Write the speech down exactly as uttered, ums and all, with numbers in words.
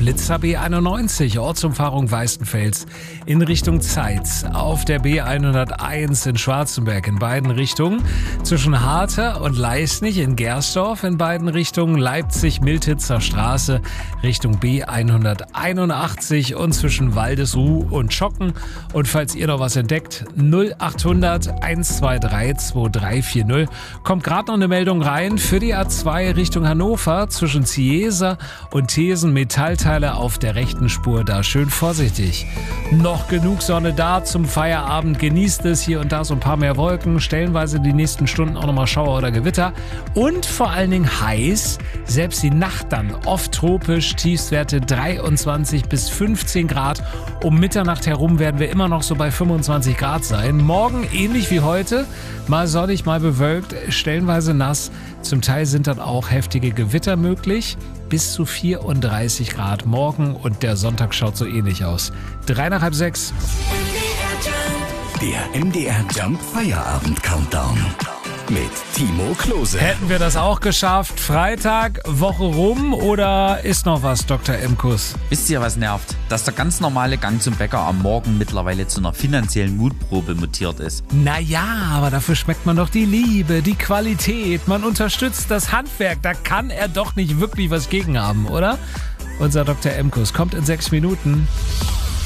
Blitzer B einundneunzig, Ortsumfahrung Weißenfels in Richtung Zeitz. Auf der B hunderteins in Schwarzenberg in beiden Richtungen. Zwischen Harter und Leisnig in Gersdorf in beiden Richtungen. Leipzig-Miltitzer Straße Richtung B hunderteinundachtzig und zwischen Waldesruh und Schocken. Und falls ihr noch was entdeckt, null achthundert eins zwei drei zwei drei vier null. Kommt gerade noch eine Meldung rein für die A zwei Richtung Hannover zwischen Ziesa und Thesen. Metallteile auf der rechten Spur, da schön vorsichtig. Noch genug Sonne da zum Feierabend. Genießt es, hier und da so ein paar mehr Wolken. Stellenweise die nächsten Stunden auch nochmal Schauer oder Gewitter. Und vor allen Dingen heiß. Selbst die Nacht dann oft tropisch. Tiefstwerte dreiundzwanzig bis fünfzehn Grad. Um Mitternacht herum werden wir immer noch so bei fünfundzwanzig Grad sein. Morgen ähnlich wie heute. Mal sonnig, mal bewölkt. Stellenweise nass. Zum Teil sind dann auch heftige Gewitter möglich. Bis zu vierunddreißig Grad morgen und der Sonntag schaut so ähnlich aus. Drei nach halb sechs. Der M D R Jump Feierabend Countdown mit Timo Klose. Hätten wir das auch geschafft? Freitag, Woche rum oder ist noch was, Doktor Emkus? Wisst ihr, was nervt? Dass der ganz normale Gang zum Bäcker am Morgen mittlerweile zu einer finanziellen Mutprobe mutiert ist. Naja, aber dafür schmeckt man doch die Liebe, die Qualität. Man unterstützt das Handwerk. Da kann er doch nicht wirklich was gegen haben, oder? Unser Doktor Emkus kommt in sechs Minuten.